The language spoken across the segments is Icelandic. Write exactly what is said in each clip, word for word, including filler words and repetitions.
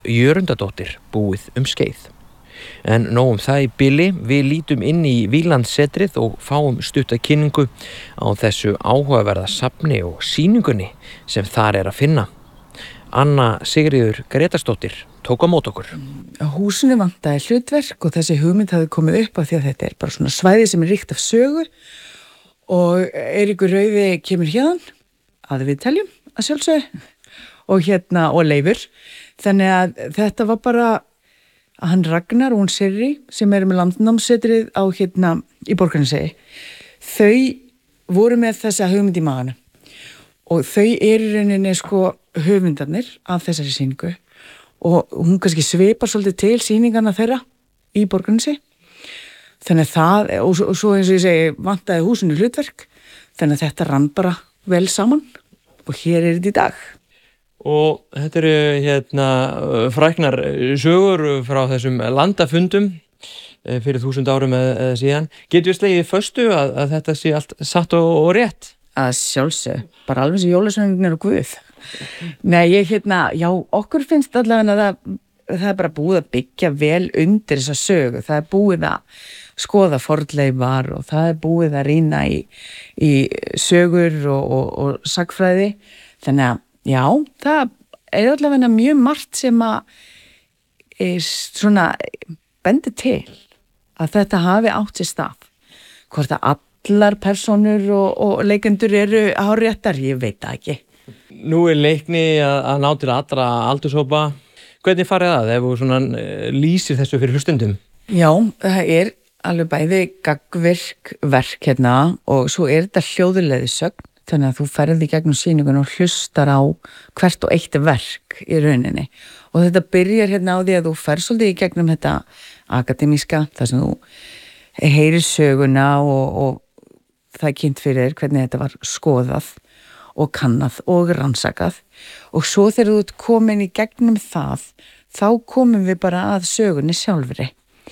Jörundadóttir búið um skeið. En nóg um það í bili, við lítum inn í Vílandssetrið og fáum stutta kynningu á þessu áhugaverða safni og sýningunni sem þar er að finna. Anna Sigríður Gretarsdóttir tók á mót okkur. Húsinu vantaði hlutverk og þessi hugmynd hafði komið upp af því að þetta er bara svona svæði sem er ríkt af sögu og Eiríkur Rauði kemur hérðan að við teljum að sjálfsögðu og hérna og Leifur. Þannig að þetta var bara að hann Ragnar og hún Sirri sem eru með landnámssetrið á hérna í Borgarnesey. Þau voru með þessa hugmynd í maganu og þau eru í rauninni sko höfundarnir af þessari sýningu og hún kannski svipar svolítið til sýningarna þeirra í Borgarnesey. Þannig að það, og, og svo eins og ég segi, vantaði húsinu hlutverk, þannig að þetta rann bara vel saman og hér er þetta í dag. Og þetta eru hérna fræknar sögur frá þessum landafundum fyrir þúsund árum eða síðan. Getur við slegið föstu að, að þetta sé allt satt og, og rétt? Að sjálfsög, bara alveg sem jólasveinarnir og Guð. Nei, ég hérna, já, okkur finnst allavega að það, það er bara búið að byggja vel undir þessa sögu. Það er búið að skoða fornleifar og það er búið að rýna í, í sögur og, og, og sagfræði. Þannig að já, það er allavega mjög margt sem að er svona bendir til að þetta hafi átt sér stað. Hvort að allar persónur og, og leikendur eru háréttar, ég veit það ekki. Nú er leikni að, að ná til allra aldurshópa. Hvernig farið það ef þú svona lýsir þessu fyrir hlustendum? Já, það er alveg bæði gagnvirk verk hérna og svo er þetta hljóðuleiðisögn. Þannig að þú ferði í gegnum sýningun og hlustar á hvert og eitt verk í rauninni. Og þetta byrjar hérna á því að þú ferð svolítið í gegnum þetta akademíska, þar sem þú heyrir söguna og, og það er kynnt fyrir þér hvernig þetta var skoðað og kannað og rannsakað. Og svo þegar þú ert komin í gegnum það, þá komum við bara að sögunni sjálfri.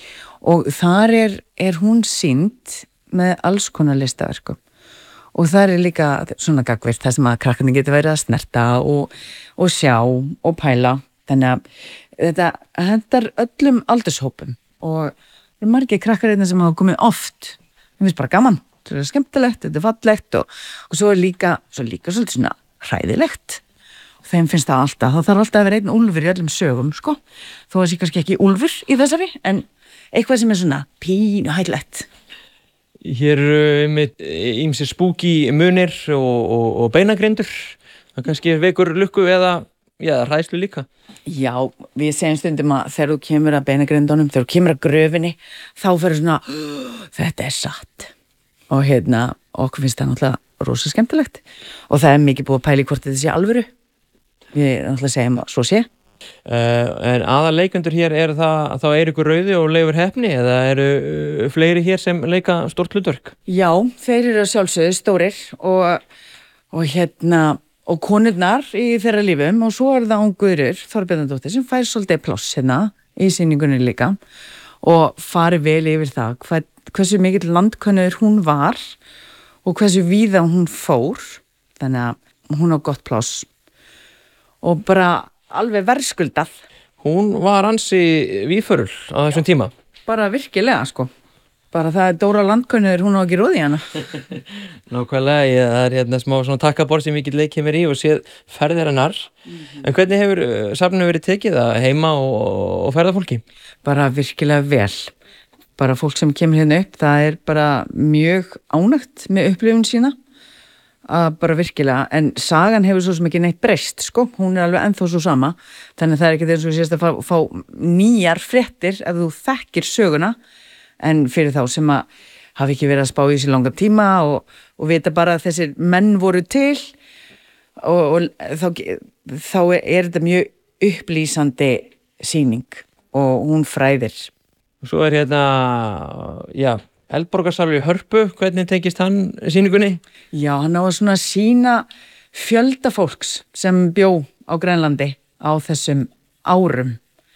Og þar er, er hún sýnd með alls konar listaverkum. Og það er líka svona gagnvirkt það sem að krakkarnir getur verið að snerta og, og sjá og pæla. Þannig að þetta hendar öllum aldurshópum og það er margir krakkar einna sem hafa komið oft. Það finnst bara gaman, þetta er skemmtilegt, þetta er fallegt og, og svo er líka, svo líka svolítið svona hræðilegt. Og þeim finnst það alltaf, það þarf alltaf að vera einn úlfur í öllum sögum, sko. Þó að sé kannski ekki úlfur í þessari, en eitthvað sem er svona pínu hættulegt. Hér eru með ýmsir spooky munir og, og, og beinagrindur. Það kannski vekur lukku eða já, hræðslu líka. Já, við segjum stundum að þegar þú kemur að beinagrindunum, þegar þú kemur að gröfinni, þá fyrir svona, þetta er satt. Og hérna, okkur finnst það náttúrulega rosa skemmtilegt. Og það er mikið búið að pæla í hvort þetta sé alvöru. Við náttúrulega segjum að svo sé. Uh, en aðaleikendur hér er það þá Eiríkur Rauði og Leifur Heppni eða eru uh, fleiri hér sem leika stórt hlutverk? Já, þeir eru að sjálfsögðu stórir og, og hérna og konurnar í þeirra lífum og svo er það hún Guðrur Þorbjarnardóttir sem fær svolítið pláss hérna í sýningunni líka og fari vel yfir það hvað, hversu mikill landkönnuður hún var og hversu víða hún fór þannig að hún á gott pláss og bara alveg verðskuldað. Hún var ansi víðförul á þessum tíma. Bara virkilega, sko. Bara það er Dóra landkönnuður, hún á ekki róði hana. Nákvæmlega, ég, það er hérna smá svona takkaborð sem mikill leik kemur í og séð ferðir hennar. Mm-hmm. En hvernig hefur safninu verið tekið það heima og, og ferðafólki? Bara virkilega vel. Bara fólk sem kemur hérna upp, það er bara mjög ánægt með upplifun sína. Að bara virkilega, en sagan hefur svo sem ekki neitt breyst, sko, hún er alveg ennþá svo sama, þannig að það er ekki þess að sést að fá, fá nýjar fréttir ef þú þekkir söguna, en fyrir þá sem að hafi ekki verið að spá í sér langa tíma og, og vita bara að þessir menn voru til og, og þá, þá er þetta mjög upplýsandi sýning og hún fræðir. Svo er hérna, já, Eldborgarsalur í Hörpu, hvernig tengist hann sýningunni? Já, hann á að svona sýna fjölda fólks sem bjó á Grænlandi á þessum árum.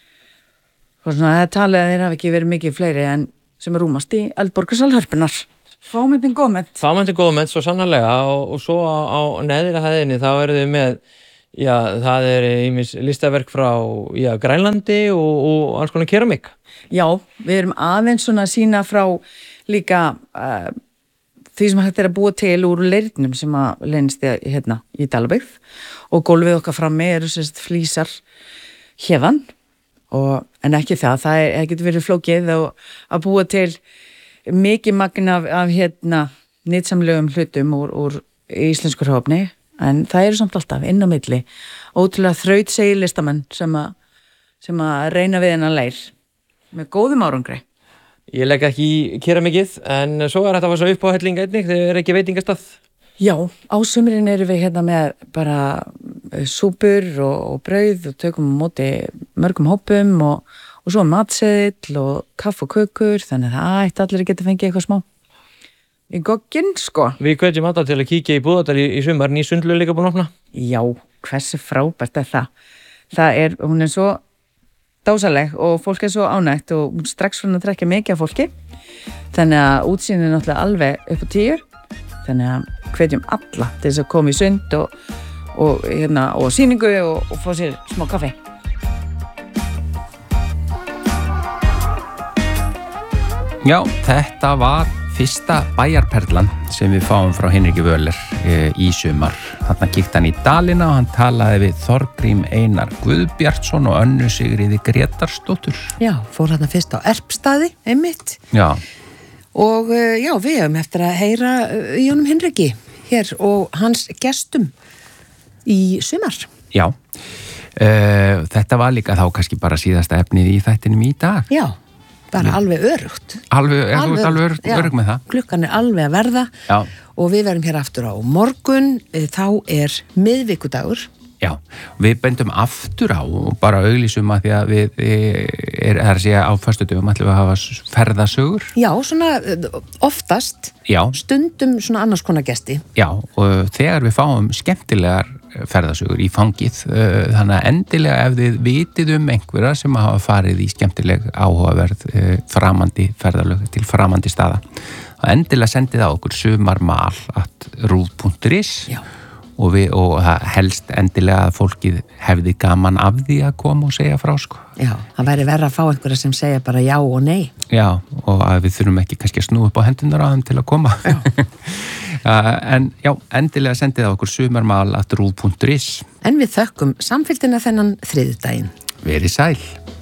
Og svona það talið að þeir hafi ekki verið mikið fleiri en sem rúmast í Eldborgarsal Hörpunar. Fámyndin góðmennt. Fámyndin góðmennt, svo sannarlega og, og svo á, á neðri hæðinni þá eru þið með Já, það er ýmis listaverk frá já, Grænlandi og, og alls konar keramík. Já, við erum aðeins svona að sýna frá líka uh, því sem hægt er að búa til úr leirnum sem að leynist hérna í Dalabyggð og gólfið okkar frammi eru sérst flísar hérðan og en ekki það, það, er, það getur verið flókið og að búa til mikið magn af, af hérna nýtsamlegum hlutum úr, úr íslenskur hófni. En það eru samt alltaf inn á milli ótrúlega þrautsegir listamenn sem að sem að reyna við hennan leir með góðum árangri. Ég legg ekki í keramikið en svo er þetta að fá svo upp á helling einnig þegar er ekki veitingastað. Já, á sumrin erum við hérna með bara súpur og, og brauð og tökum á móti mörgum hópum og, og svo matseðill og kaff og kökur þannig að það ætti allir að geta fengið eitthvað smá. Í gogginn, sko. Við hvetjum alltaf til að kíkja í Búðardal í, í sumar, ný sundlu líka búin að opna. Já, hversu frábært er það. Það er, hún er svo dásaleg og fólk er svo ánægt og strax fyrir að trekkja mikið af fólki. Þannig að útsýnin er náttúrulega alveg upp á tíu. Þannig að hvetjum alla til þess að koma í sund og, og, hérna, og sýningu og, og fá sér smá kaffi. Já, þetta var fyrsta bæjarperlan sem við fáum frá Hinriki Völler e, í sumar. Þarna kíkti hann í dalina og hann talaði við Þorgrím Einar Guðbjartsson og Önnu Sigríði Gretarsdóttur. Já, fór þarna fyrst á Erpstaði, einmitt. Já. Og já, við höfum eftir að heyra í honum Hinriki hér og hans gestum í sumar. Já, e, þetta var líka þá kannski bara síðasta efnið í þættinum í dag. Já. Bara já. Alveg örugt. Alveg, er alveg, þú ert alveg örug, örug með það? Klukkan er alveg að verða já. Og við verum hér aftur á morgun, þá er miðvikudagur. Já, við bendum aftur á og bara auglýsum að því að við er, er að segja á föstudöfum ætlum við að hafa ferðasögur. Já, svona oftast, já. Stundum svona annars konar gesti. Já, og þegar við fáum skemmtilegar ferðasögur í fangið, þannig að endilega ef þið vitið um einhverja sem hafa farið í skemmtileg áhugaverð framandi ferðalög til framandi staða, þá endilega sendið á okkur sumarmal at ruv punktur is og, við, og það helst endilega að fólkið hefði gaman af því að koma og segja frá sko. Já, það væri verra að fá einhverja sem segja bara já og nei. Já, og að við þurfum ekki kannski að snúa upp á hendunar á þeim til að koma. Já. En já, endilega sendið á okkur sumarmal at ruv punktur is. En við þökkum samfylgdina þennan þriðjudaginn. Verið sæl.